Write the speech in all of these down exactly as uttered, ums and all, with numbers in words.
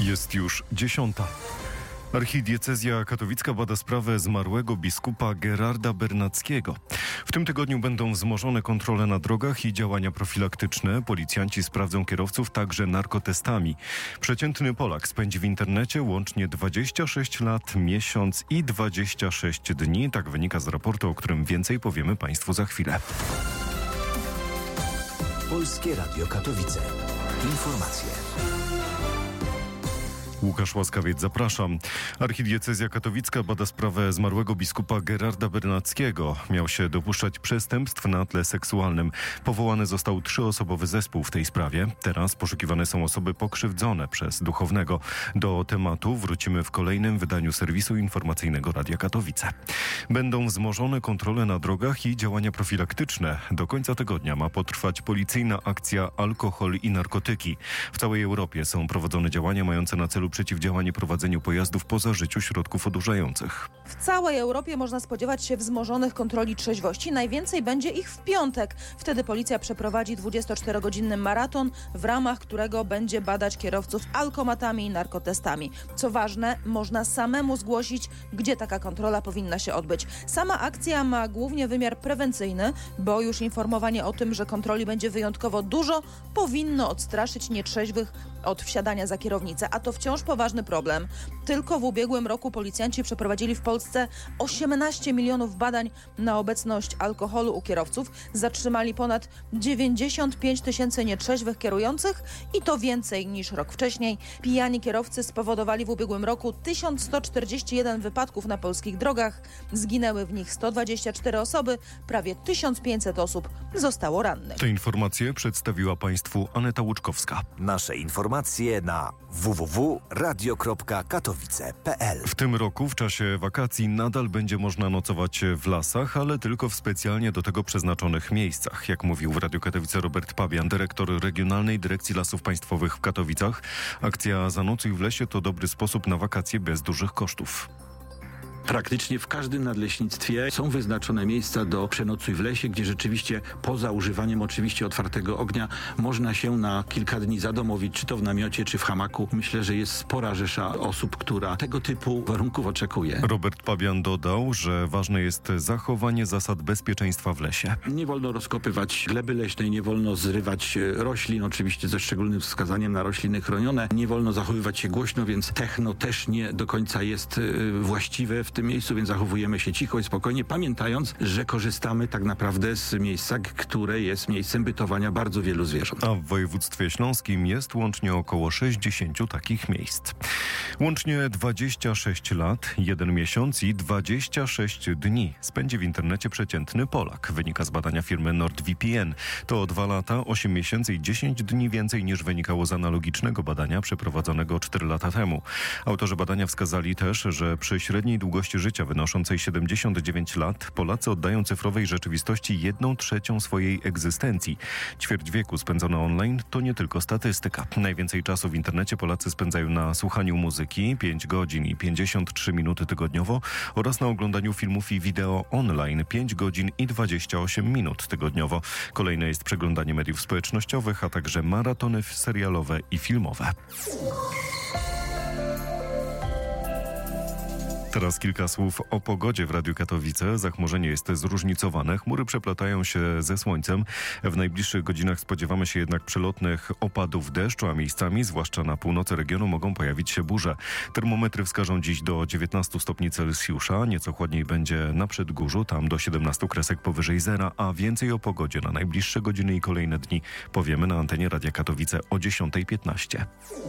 Jest już dziesiąta. Archidiecezja katowicka bada sprawę zmarłego biskupa Gerarda Bernackiego. W tym tygodniu będą wzmożone kontrole na drogach i działania profilaktyczne. Policjanci sprawdzą kierowców także narkotestami. Przeciętny Polak spędzi w internecie łącznie dwadzieścia sześć lat, miesiąc i dwadzieścia sześć dni. Tak wynika z raportu, o którym więcej powiemy Państwu za chwilę. Polskie Radio Katowice. Informacje. Łukasz Łaskawiec, zapraszam. Archidiecezja katowicka bada sprawę zmarłego biskupa Gerarda Bernackiego. Miał się dopuszczać przestępstw na tle seksualnym. Powołany został trzyosobowy zespół w tej sprawie. Teraz poszukiwane są osoby pokrzywdzone przez duchownego. Do tematu wrócimy w kolejnym wydaniu serwisu informacyjnego Radia Katowice. Będą wzmożone kontrole na drogach i działania profilaktyczne. Do końca tygodnia ma potrwać policyjna akcja Alkohol i narkotyki. W całej Europie są prowadzone działania mające na celu przeciwdziałanie prowadzeniu pojazdów po zażyciu środków odurzających. W całej Europie można spodziewać się wzmożonych kontroli trzeźwości. Najwięcej będzie ich w piątek. Wtedy policja przeprowadzi dwudziestoczterogodzinny maraton, w ramach którego będzie badać kierowców alkomatami i narkotestami. Co ważne, można samemu zgłosić, gdzie taka kontrola powinna się odbyć. Sama akcja ma głównie wymiar prewencyjny, bo już informowanie o tym, że kontroli będzie wyjątkowo dużo, powinno odstraszyć nietrzeźwych od wsiadania za kierownicę, a to wciąż poważny problem. Tylko w ubiegłym roku policjanci przeprowadzili w Polsce osiemnaście milionów badań na obecność alkoholu u kierowców. Zatrzymali ponad dziewięćdziesiąt pięć tysięcy nietrzeźwych kierujących i to więcej niż rok wcześniej. Pijani kierowcy spowodowali w ubiegłym roku tysiąc sto czterdzieści jeden wypadków na polskich drogach. Zginęły w nich sto dwadzieścia cztery osoby, prawie tysiąc pięćset osób zostało rannych. Te informacje przedstawiła Państwu Aneta Łuczkowska. Nasze informacje na w w w kropka radio kropka katowice kropka p l. W tym roku w czasie wakacji nadal będzie można nocować w lasach, ale tylko w specjalnie do tego przeznaczonych miejscach. Jak mówił w Radiu Katowice Robert Pabian, dyrektor Regionalnej Dyrekcji Lasów Państwowych w Katowicach, akcja Zanocuj w lesie to dobry sposób na wakacje bez dużych kosztów. Praktycznie w każdym nadleśnictwie są wyznaczone miejsca do przenocuj w lesie, gdzie rzeczywiście poza używaniem oczywiście otwartego ognia można się na kilka dni zadomowić, czy to w namiocie, czy w hamaku. Myślę, że jest spora rzesza osób, która tego typu warunków oczekuje. Robert Pabian dodał, że ważne jest zachowanie zasad bezpieczeństwa w lesie. Nie wolno rozkopywać gleby leśnej, nie wolno zrywać roślin, oczywiście ze szczególnym wskazaniem na rośliny chronione. Nie wolno zachowywać się głośno, więc techno też nie do końca jest właściwe w tym miejscu, więc zachowujemy się cicho i spokojnie, pamiętając, że korzystamy tak naprawdę z miejsca, które jest miejscem bytowania bardzo wielu zwierząt. A w województwie śląskim jest łącznie około sześćdziesięciu takich miejsc. Łącznie dwadzieścia sześć lat, jeden miesiąc i dwadzieścia sześć dni spędzi w internecie przeciętny Polak. Wynika z badania firmy NordVPN. To o dwa lata, osiem miesięcy i dziesięć dni więcej niż wynikało z analogicznego badania przeprowadzonego cztery lata temu. Autorzy badania wskazali też, że przy średniej długości życia wynoszącej siedemdziesiąt dziewięć lat Polacy oddają cyfrowej rzeczywistości jedną trzecią swojej egzystencji. Ćwierć wieku spędzone online to nie tylko statystyka. Najwięcej czasu w internecie Polacy spędzają na słuchaniu muzyki, pięć godzin i pięćdziesiąt trzy minuty tygodniowo oraz na oglądaniu filmów i wideo online, pięć godzin i dwadzieścia osiem minut tygodniowo. Kolejne jest przeglądanie mediów społecznościowych, a także maratony serialowe i filmowe. Teraz kilka słów o pogodzie w Radiu Katowice. Zachmurzenie jest zróżnicowane. Chmury przeplatają się ze słońcem. W najbliższych godzinach spodziewamy się jednak przelotnych opadów deszczu, a miejscami, zwłaszcza na północy regionu, mogą pojawić się burze. Termometry wskażą dziś do dziewiętnastu stopni Celsjusza. Nieco chłodniej będzie na Przedgórzu, tam do siedemnastu kresek powyżej zera, a więcej o pogodzie na najbliższe godziny i kolejne dni powiemy na antenie Radia Katowice o dziesiątej piętnaście.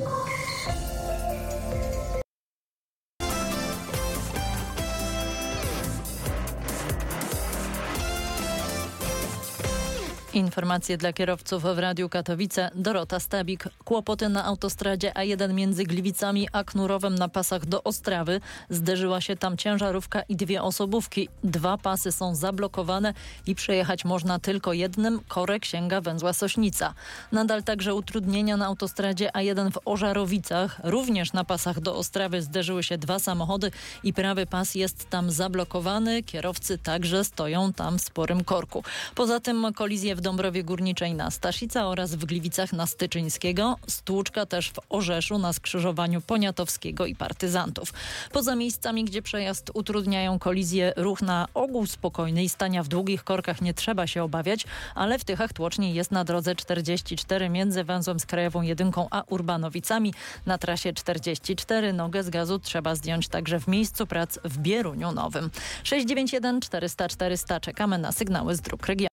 Informacje dla kierowców w Radiu Katowice. Dorota Stabik. Kłopoty na autostradzie A jeden między Gliwicami a Knurowem na pasach do Ostrawy. Zderzyła się tam ciężarówka i dwie osobówki. Dwa pasy są zablokowane i przejechać można tylko jednym. Korek sięga węzła Sośnica. Nadal także utrudnienia na autostradzie A jeden w Ożarowicach. Również na pasach do Ostrawy zderzyły się dwa samochody i prawy pas jest tam zablokowany. Kierowcy także stoją tam w sporym korku. Poza tym kolizje w Dąbrowie Górniczej na Staszica oraz w Gliwicach na Styczyńskiego. Stłuczka też w Orzeszu na skrzyżowaniu Poniatowskiego i Partyzantów. Poza miejscami, gdzie przejazd utrudniają kolizje, ruch na ogół spokojny i stania w długich korkach nie trzeba się obawiać, ale w Tychach tłoczniej jest na drodze czterdzieści cztery między węzłem z Krajową Jedynką a Urbanowicami. Na trasie czterdzieści cztery nogę z gazu trzeba zdjąć także w miejscu prac w Bieruniu Nowym. sześć dziewięć jeden czterysta czterysta. Czekamy na sygnały z dróg regionalnych.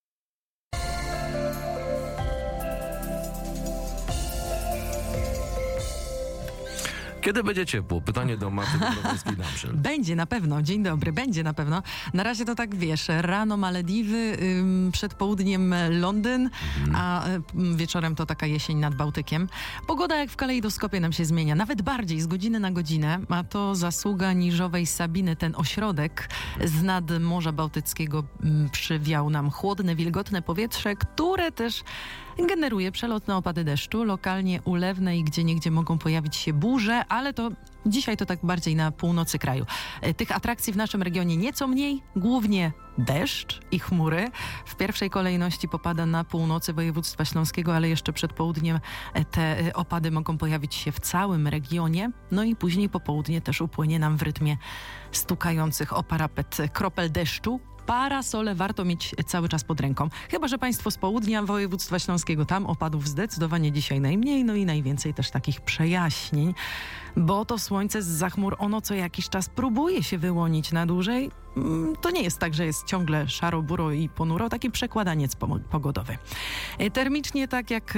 Kiedy będzie ciepło? Pytanie do Marty Dobrowolskiej-Damszel. Będzie na pewno, dzień dobry, będzie na pewno. Na razie to tak wiesz, rano Malediwy, ym, przed południem Londyn, mhm. a ym, wieczorem to taka jesień nad Bałtykiem. Pogoda jak w kalejdoskopie nam się zmienia, nawet bardziej, z godziny na godzinę, a to zasługa niżowej Sabiny, ten ośrodek z nad Morza Bałtyckiego ym, przywiał nam chłodne, wilgotne powietrze, które też generuje przelotne opady deszczu, lokalnie ulewne i gdzieniegdzie mogą pojawić się burze, ale to dzisiaj to tak bardziej na północy kraju. Tych atrakcji w naszym regionie nieco mniej, głównie deszcz i chmury. W pierwszej kolejności popada na północy województwa śląskiego, ale jeszcze przed południem te opady mogą pojawić się w całym regionie. No i później po południe też upłynie nam w rytmie stukających o parapet kropel deszczu. Parasole warto mieć cały czas pod ręką. Chyba że państwo z południa województwa śląskiego, tam opadów zdecydowanie dzisiaj najmniej, no i najwięcej też takich przejaśnień, bo to słońce zza chmur, ono co jakiś czas próbuje się wyłonić na dłużej. To nie jest tak, że jest ciągle szaro, buro i ponuro, taki przekładaniec pogodowy. Termicznie, tak jak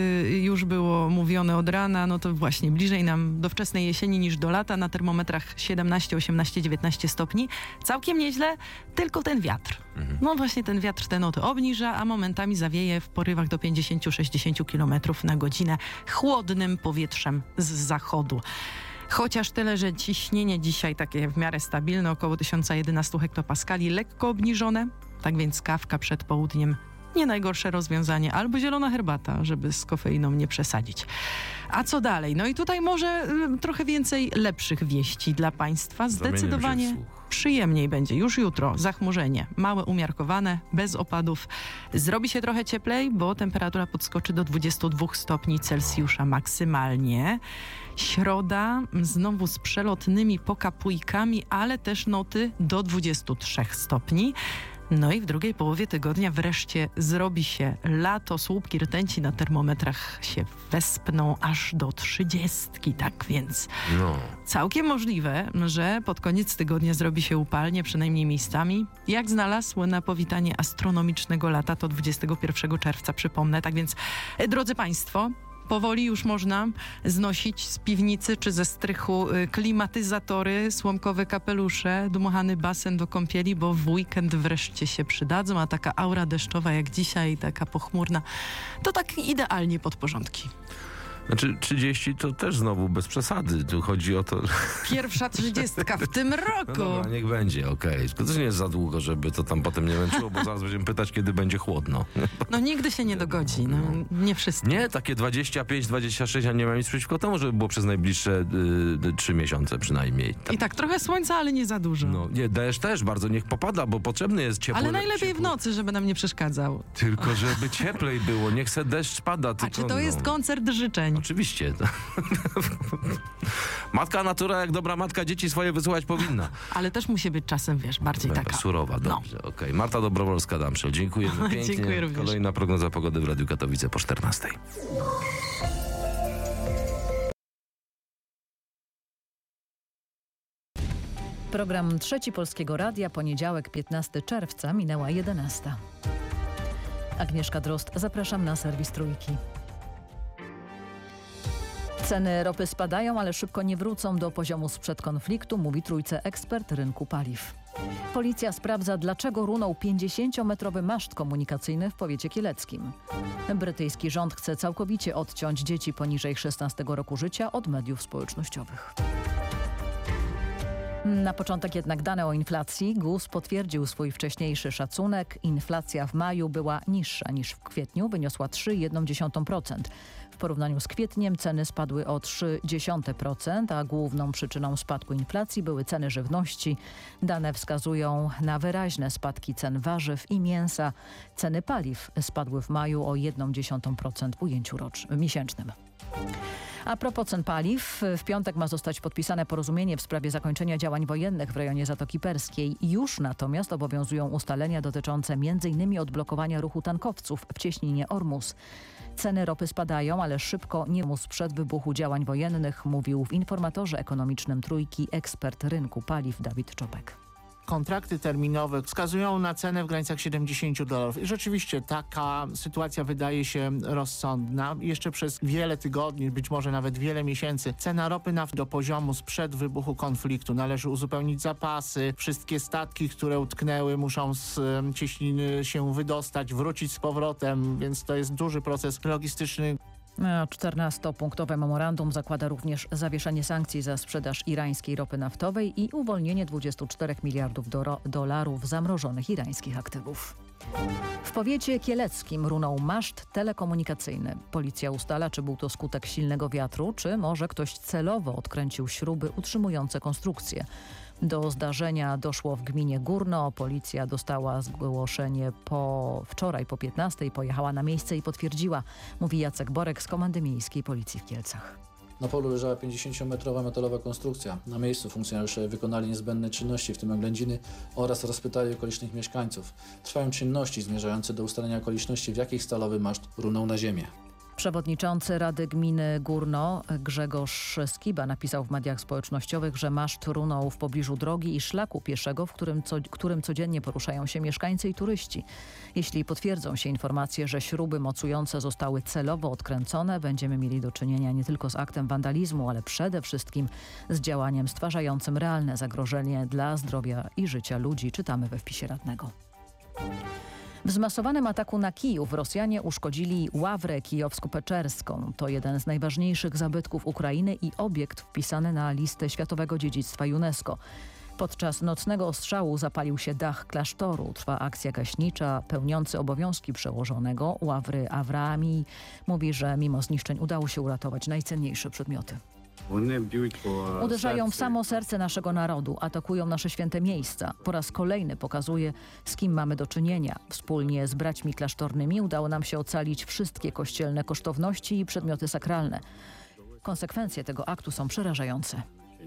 już było mówione od rana, no to właśnie bliżej nam do wczesnej jesieni niż do lata, na termometrach siedemnaście, osiemnaście, dziewiętnaście stopni. Całkiem nieźle, tylko ten wiatr. Mhm. No właśnie ten wiatr te noty obniża, a momentami zawieje w porywach do pięćdziesiąt do sześćdziesięciu kilometrów na godzinę chłodnym powietrzem z zachodu. Chociaż tyle, że ciśnienie dzisiaj takie w miarę stabilne, około tysiąc jedenaście hektopaskali, lekko obniżone, tak więc kawka przed południem nie najgorsze rozwiązanie, albo zielona herbata, żeby z kofeiną nie przesadzić. A co dalej? No i tutaj może y, trochę więcej lepszych wieści dla państwa. Zdecydowanie przyjemniej będzie. Już jutro zachmurzenie, małe, umiarkowane, bez opadów. Zrobi się trochę cieplej, bo temperatura podskoczy do dwudziestu dwóch stopni Celsjusza maksymalnie. Środa znowu z przelotnymi pokapujkami, ale też noty do dwudziestu trzech stopni. No i w drugiej połowie tygodnia wreszcie zrobi się lato, słupki rtęci na termometrach się wespną aż do trzydziestki, tak więc no. Całkiem możliwe, że pod koniec tygodnia zrobi się upalnie, przynajmniej miejscami. Jak znalazł na powitanie astronomicznego lata, to dwudziestego pierwszego czerwca, przypomnę. Tak więc, drodzy państwo, powoli już można znosić z piwnicy czy ze strychu klimatyzatory, słomkowe kapelusze, dmuchany basen do kąpieli, bo w weekend wreszcie się przydadzą, a taka aura deszczowa jak dzisiaj, taka pochmurna, to tak idealnie pod porządki. Znaczy trzydzieści to też znowu bez przesady. Tu chodzi o to... Pierwsza trzydziestka w tym roku. No dobra, niech będzie, okej. Okay. To też nie jest za długo, żeby to tam potem nie męczyło, bo zaraz będziemy pytać, kiedy będzie chłodno. No nigdy się nie dogodzi, no, nie wszyscy. Nie, takie dwadzieścia pięć, dwadzieścia sześć, a nie mam nic przeciwko temu, żeby było przez najbliższe trzy y, miesiące przynajmniej. Tam. I tak trochę słońca, ale nie za dużo. No nie, deszcz też bardzo niech popada, bo potrzebny jest ciepły. Ale najlepiej ciepły. w nocy, żeby nam nie przeszkadzał. Tylko żeby cieplej było, niech se deszcz pada. Tylko, a czy to no. jest koncert życzeń? Oczywiście. Matka natura, jak dobra matka, dzieci swoje wysyłać powinna. Ale też musi być czasem, wiesz, bardziej taka... taka surowa, dobrze, no. Okej. Okay. Marta Dobrowolska-Damszel, dziękujemy pięknie. Dziękuję również. Kolejna prognoza pogody w Radiu Katowice po czternastej. Program Trzeci Polskiego Radia, poniedziałek, piętnastego czerwca, minęła jedenasta. Agnieszka Drozd, zapraszam na serwis Trójki. Ceny ropy spadają, ale szybko nie wrócą do poziomu sprzed konfliktu, mówi Trójce ekspert rynku paliw. Policja sprawdza, dlaczego runął pięćdziesięciometrowy maszt komunikacyjny w powiecie kieleckim. Brytyjski rząd chce całkowicie odciąć dzieci poniżej szesnastego roku życia od mediów społecznościowych. Na początek jednak dane o inflacji. G U S potwierdził swój wcześniejszy szacunek. Inflacja w maju była niższa niż w kwietniu, wyniosła trzy przecinek jeden procent. W porównaniu z kwietniem ceny spadły o trzy dziesiąte procent, a główną przyczyną spadku inflacji były ceny żywności. Dane wskazują na wyraźne spadki cen warzyw i mięsa. Ceny paliw spadły w maju o jeden przecinek dziesięć procent w ujęciu rocznym, miesięcznym. A propos cen paliw, w piątek ma zostać podpisane porozumienie w sprawie zakończenia działań wojennych w rejonie Zatoki Perskiej. Już natomiast obowiązują ustalenia dotyczące między innymi odblokowania ruchu tankowców w cieśninie Ormus. Ceny ropy spadają, ale szybko nie móc sprzed wybuchu działań wojennych, mówił w informatorze ekonomicznym Trójki ekspert rynku paliw Dawid Czopek. Kontrakty terminowe wskazują na cenę w granicach siedemdziesiąt dolarów. I rzeczywiście taka sytuacja wydaje się rozsądna. Jeszcze przez wiele tygodni, być może nawet wiele miesięcy, cena ropy nafty do poziomu sprzed wybuchu konfliktu. Należy uzupełnić zapasy. Wszystkie statki, które utknęły, muszą z cieśniny się wydostać, wrócić z powrotem, więc to jest duży proces logistyczny. czternastopunktowe memorandum zakłada również zawieszenie sankcji za sprzedaż irańskiej ropy naftowej i uwolnienie dwudziestu czterech miliardów do- dolarów zamrożonych irańskich aktywów. W powiecie kieleckim runął maszt telekomunikacyjny. Policja ustala, czy był to skutek silnego wiatru, czy może ktoś celowo odkręcił śruby utrzymujące konstrukcję. Do zdarzenia doszło w gminie Górno. Policja dostała zgłoszenie po wczoraj po piętnastej. Pojechała na miejsce i potwierdziła, mówi Jacek Borek z Komendy Miejskiej Policji w Kielcach. Na polu leżała pięćdziesięciometrowa metalowa konstrukcja. Na miejscu funkcjonariusze wykonali niezbędne czynności, w tym oględziny, oraz rozpytali okolicznych mieszkańców. Trwają czynności zmierzające do ustalenia okoliczności, w jakich stalowy maszt runął na ziemię. Przewodniczący Rady Gminy Górno Grzegorz Skiba napisał w mediach społecznościowych, że maszt runął w pobliżu drogi i szlaku pieszego, w którym, co, którym codziennie poruszają się mieszkańcy i turyści. Jeśli potwierdzą się informacje, że śruby mocujące zostały celowo odkręcone, będziemy mieli do czynienia nie tylko z aktem wandalizmu, ale przede wszystkim z działaniem stwarzającym realne zagrożenie dla zdrowia i życia ludzi, czytamy we wpisie radnego. W zmasowanym ataku na Kijów Rosjanie uszkodzili ławrę kijowsko-peczerską. To jeden z najważniejszych zabytków Ukrainy i obiekt wpisany na listę Światowego Dziedzictwa UNESCO. Podczas nocnego ostrzału zapalił się dach klasztoru. Trwa akcja gaśnicza. Pełniący obowiązki przełożonego Ławry Awraami mówi, że mimo zniszczeń udało się uratować najcenniejsze przedmioty. Uderzają w samo serce naszego narodu, atakują nasze święte miejsca. Po raz kolejny pokazuje, z kim mamy do czynienia. Wspólnie z braćmi klasztornymi udało nam się ocalić wszystkie kościelne kosztowności i przedmioty sakralne. Konsekwencje tego aktu są przerażające.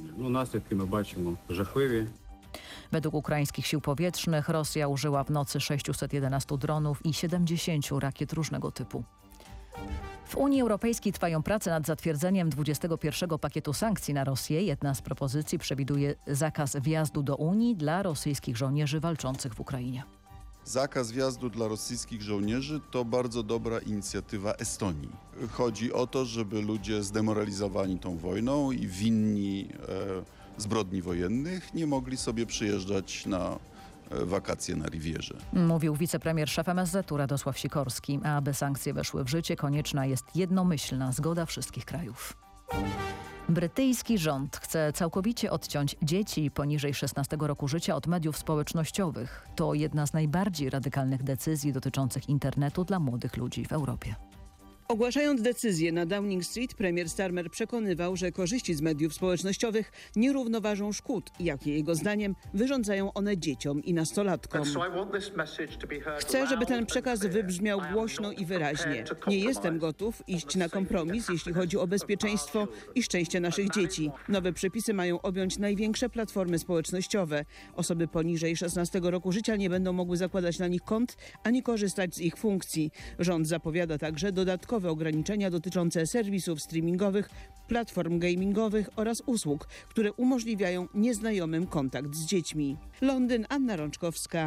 Według ukraińskich sił powietrznych Rosja użyła w nocy sześciuset jedenastu dronów i siedemdziesięciu rakiet różnego typu. W Unii Europejskiej trwają prace nad zatwierdzeniem dwudziestego pierwszego pakietu sankcji na Rosję. Jedna z propozycji przewiduje zakaz wjazdu do Unii dla rosyjskich żołnierzy walczących w Ukrainie. Zakaz wjazdu dla rosyjskich żołnierzy to bardzo dobra inicjatywa Estonii. Chodzi o to, żeby ludzie zdemoralizowani tą wojną i winni e, zbrodni wojennych nie mogli sobie przyjeżdżać na wakacje na Riwierze. Mówił wicepremier szef M S Z-u Radosław Sikorski. A aby sankcje weszły w życie, konieczna jest jednomyślna zgoda wszystkich krajów. Brytyjski rząd chce całkowicie odciąć dzieci poniżej szesnastego roku życia od mediów społecznościowych. To jedna z najbardziej radykalnych decyzji dotyczących internetu dla młodych ludzi w Europie. Ogłaszając decyzję na Downing Street, premier Starmer przekonywał, że korzyści z mediów społecznościowych nie równoważą szkód, jakie jego zdaniem wyrządzają one dzieciom i nastolatkom. Chcę, żeby ten przekaz wybrzmiał głośno i wyraźnie. Nie jestem gotów iść na kompromis, jeśli chodzi o bezpieczeństwo i szczęście naszych dzieci. Nowe przepisy mają objąć największe platformy społecznościowe. Osoby poniżej szesnastego roku życia nie będą mogły zakładać na nich kont, ani korzystać z ich funkcji. Rząd zapowiada także dodatkowe ograniczenia dotyczące serwisów streamingowych, platform gamingowych oraz usług, które umożliwiają nieznajomym kontakt z dziećmi. Londyn, Anna Rączkowska.